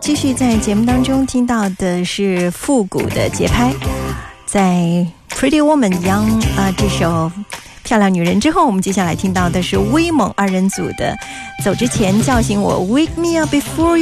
继续在节目当中听到的是复古的节拍，在 Pretty Woman Young 这首漂亮女人之后，我们接下来听到的是威猛二人组的走之前叫醒我 Wake Me Up Before